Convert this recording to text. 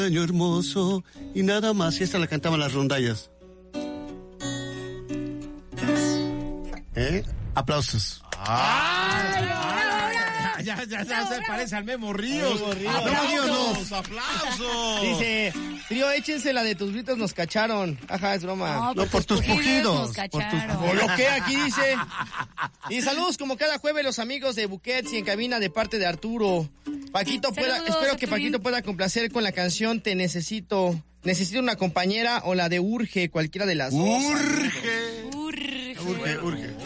Año hermoso y nada más. Y esta la cantaban las rondallas. Aplausos. Ya se parece al Memo Ríos. ¡Aplausos! Dice, Trío, échense la de tus gritos nos cacharon. Ajá, es broma. No, por tus pujidos. O lo que aquí dice. Y saludos como cada jueves los amigos de Buquets y en cabina de parte de Arturo. Espero que Paquito pueda complacer con la canción Te Necesito. Necesito una compañera o la de Urge, cualquiera de las dos. Urge.